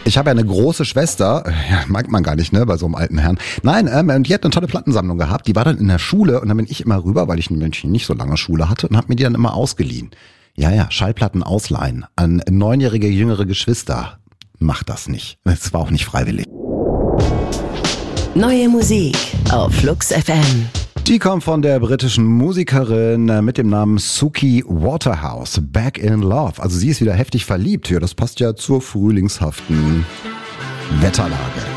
Ich habe ja eine große Schwester, ja, mag man gar nicht, ne, bei so einem alten Herrn. Nein, und die hat eine tolle Plattensammlung gehabt, die war dann in der Schule und dann bin ich immer rüber, weil ich nicht so lange Schule hatte und habe mir die dann immer ausgeliehen. Ja, Schallplatten ausleihen an 9-jährige jüngere Geschwister. Macht das nicht. Es war auch nicht freiwillig. Neue Musik auf Flux FM. Die kommt von der britischen Musikerin mit dem Namen Suki Waterhouse. Back in Love. Also sie ist wieder heftig verliebt. Ja, das passt ja zur frühlingshaften Wetterlage.